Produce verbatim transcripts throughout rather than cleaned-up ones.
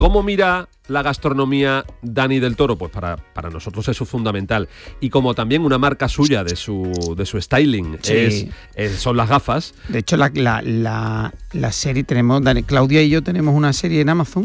¿Cómo mira la gastronomía Dani del Toro? Pues para, para nosotros eso es fundamental. Y como también una marca suya de su, de su styling Sí. es, es, son las gafas. De hecho, la, la, la, la serie tenemos, Dani, Claudia y yo tenemos una serie en Amazon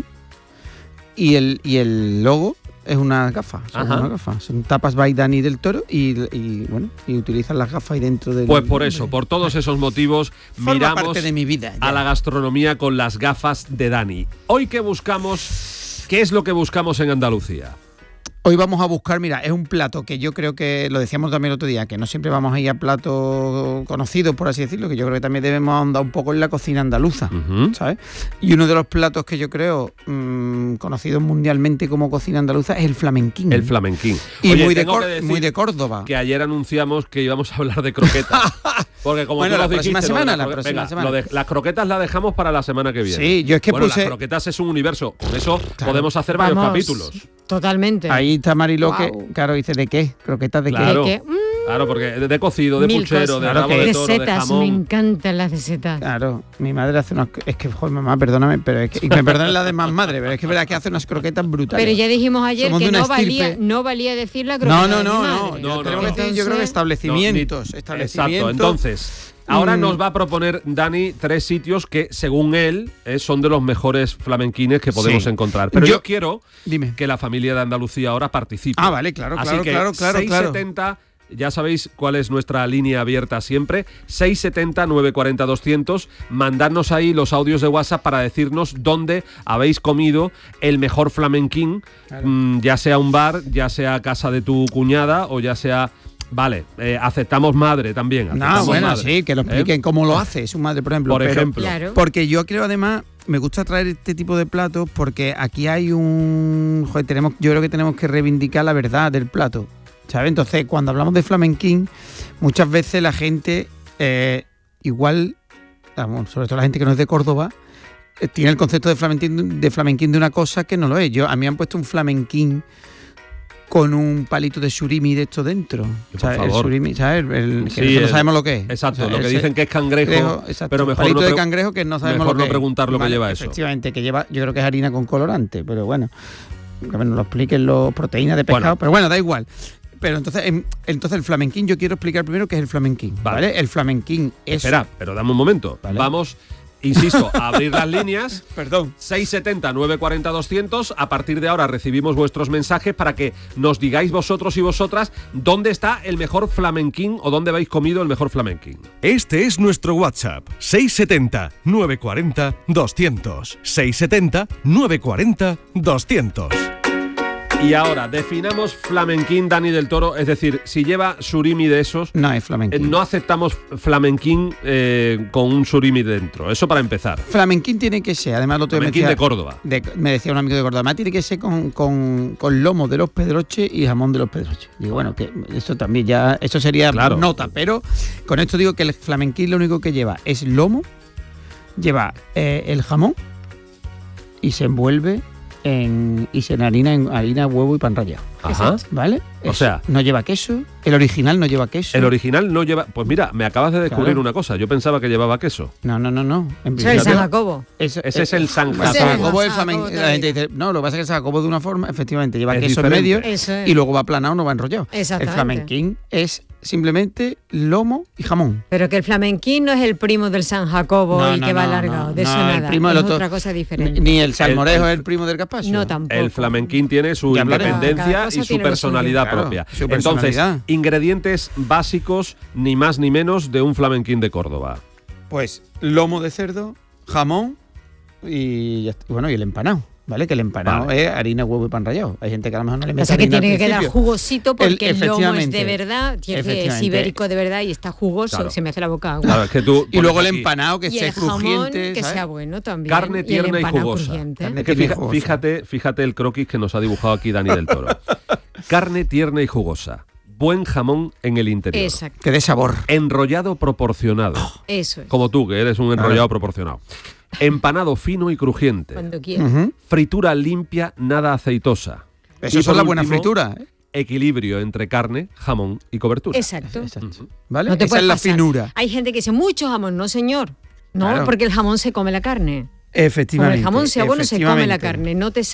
y el, y el logo es una gafa, son Ajá. una gafa. Son tapas by Dani del Toro y, y bueno, y utilizan las gafas ahí dentro del... Pues por eso, por todos esos motivos, Forma miramos parte de mi vida, ya. a la gastronomía con las gafas de Dani. Hoy que buscamos, ¿qué es lo que buscamos en Andalucía? Hoy vamos a buscar, mira, es un plato que yo creo que, lo decíamos también el otro día, que no siempre vamos a ir a platos conocidos, por así decirlo, que yo creo que también debemos andar un poco en la cocina andaluza, Uh-huh. ¿sabes? Y uno de los platos que yo creo mmm, conocidos mundialmente como cocina andaluza es el flamenquín. El flamenquín. Y Oye, muy, de tengo Cor- que decir muy de Córdoba. que ayer anunciamos que íbamos a hablar de croquetas. Porque como Bueno, tú la nos próxima dijiste, lo de semana, las la croque- próxima venga, semana. lo de- las croquetas las dejamos para la semana que viene. Sí, yo es que bueno, puse... las croquetas es un universo. Con eso Claro. podemos hacer varios Vamos. capítulos. Totalmente. Ahí está Mariló, Wow. que, claro, dice, ¿de qué? ¿Croquetas de Claro. ¿De qué? Mm, Claro, porque de, de cocido, de mil puchero, cosas. de Claro rabo que- de de toro, de setas, me jamón. encantan las de setas. qué? Claro, mi madre hace unas... Es que, joder, mamá, perdóname, pero es que... Y me perdonen la demás madre, pero es que es verdad que hace unas croquetas brutales. Pero ya dijimos ayer Somos que de una no valía, estirpe. no valía decir la croqueta No, no, de mi no, no, madre. no, no, no, tenemos no. que decir, yo creo que Entonces- establecimientos, No, ni- establecimientos. Exacto, entonces, ahora Mm. nos va a proponer Dani tres sitios que, según él, eh, son de los mejores flamenquines que podemos Sí. encontrar. Pero yo, Yo- quiero Dime. que la familia de Andalucía ahora participe. Ah, vale, claro, Así claro, que claro, claro, seis setenta, ya sabéis cuál es nuestra línea abierta siempre, seis setenta, nueve cuarenta, doscientos, mandadnos ahí los audios de WhatsApp para decirnos dónde habéis comido el mejor flamenquín, Claro. mm, ya sea un bar, ya sea casa de tu cuñada o ya sea... Vale, eh, aceptamos madre también. No, aceptamos bueno, madre, sí, que lo ¿eh? expliquen cómo lo hace su madre, por ejemplo. Por pero- ejemplo. Claro. Porque yo creo, además, me gusta traer este tipo de platos porque aquí hay un... Joder, tenemos, yo creo que tenemos que reivindicar la verdad del plato, ¿sabes? Entonces, cuando hablamos de flamenquín, muchas veces la gente, eh, igual, vamos, sobre todo la gente que no es de Córdoba, eh, tiene el concepto de flamenquín, de flamenquín de una cosa que no lo es. Yo, a mí me han puesto un flamenquín con un palito de surimi de esto dentro. Por ¿Sabes? El favor. surimi, ¿sabes? El, el- que Sí, nosotros el- sabemos lo que es. Exacto, O sea, lo que ese- dicen que es cangrejo, Cangrejo, exacto, pero mejor palito no de pre- cangrejo que no sabemos mejor lo no que preguntar lo que Vale, lleva eso. Efectivamente, que lleva, yo creo que es harina con colorante, pero bueno, que nos lo expliquen los proteínas de pescado, Bueno. pero bueno, da igual. Pero entonces, em, entonces el flamenquín, yo quiero explicar primero qué es el flamenquín, Vale. ¿vale? El flamenquín es... Espera, pero dame un momento. Vale. Vamos, insisto, a abrir las líneas. Perdón. seis setenta, nueve cuarenta, doscientos. A partir de ahora recibimos vuestros mensajes para que nos digáis vosotros y vosotras dónde está el mejor flamenquín o dónde habéis comido el mejor flamenquín. Este es nuestro WhatsApp, seis setenta, nueve cuarenta, doscientos. seis setenta, nueve cuarenta, doscientos. Y ahora, definamos flamenquín Dani del Toro, es decir, si lleva surimi de esos, No es eh, flamenquín. no aceptamos flamenquín eh, con un surimi dentro. Eso para empezar. Flamenquín tiene que ser, además lo otro día me Flamenquín decía, de Córdoba. de- me decía un amigo de Córdoba, además tiene que ser con, con, con lomo de los pedroches y jamón de los pedroches. Digo, bueno, que eso también ya, eso sería Claro. nota, pero con esto digo que el flamenquín lo único que lleva es lomo, lleva eh, el jamón y se envuelve en, y se enharina en harina, huevo y pan rallado, Ajá. ¿vale? O Es- sea- no lleva queso, el original no lleva queso. El original no lleva... Pues mira, me acabas de descubrir Claro. una cosa. Yo pensaba que llevaba queso. No, no, no, no. En Eso es el principio- San Jacobo. Eso- Ese es el San El Jacobo. San Jacobo es el San Jacobo flamenquín. La todavía. gente dice, no, lo que pasa es que el San Jacobo de una forma, efectivamente, lleva Es queso diferente. en medio Eso es. y luego va aplanado, no va enrollado. Exactamente. El flamenquín es simplemente lomo y jamón. Pero que el flamenquín no es el primo del San Jacobo No, y no, que va no, alargado. no, de eso no, el nada. primo del es otro- otra cosa diferente. Ni el salmorejo El- es el primo del gazpacho. No, tampoco. El flamenquín tiene su Ya hablaremos. Cada independencia cosa y su tiene lo personalidad suyo. Claro, propia. su Entonces, personalidad. ingredientes básicos, ni más ni menos, de un flamenquín de Córdoba. Pues lomo de cerdo, jamón y, ya está. Y bueno, y el empanado. ¿Vale? Que el empanado Vale. es harina, huevo y pan rallado. Hay gente que a lo mejor no le O mete sea que harina al tiene que quedar principio. jugosito porque El- el, lomo es efectivamente. de verdad, tiene que- es Efectivamente. ibérico de verdad y está jugoso. Claro. Se me hace la boca agua. Claro, es que tú Y pones luego el aquí empanado que y sea el jamón crujiente. que ¿sabes? sea bueno también. carne tierna y, y, el empanado jugosa. crujiente. Carne Es que tierna y fija- jugosa. fíjate, fíjate el croquis que nos ha dibujado aquí Dani del Toro. Carne tierna y jugosa. Buen jamón en el interior. Exacto, Que dé sabor. Enrollado proporcionado. eso es. Como tú, que eres un enrollado proporcionado. Empanado fino y crujiente. Cuando quieras. Ujú. Fritura limpia, nada aceitosa. Eso Y es por la buena último, fritura. ¿eh? Equilibrio entre carne, jamón y cobertura. Exacto. Exacto. ¿Vale? No te Esa puedes es la pasar. finura. Hay gente que dice mucho jamón, no señor. No, Claro. porque el jamón se come la carne. Como Efectivamente. el jamón sea bueno, se come la efectivamente. carne. No te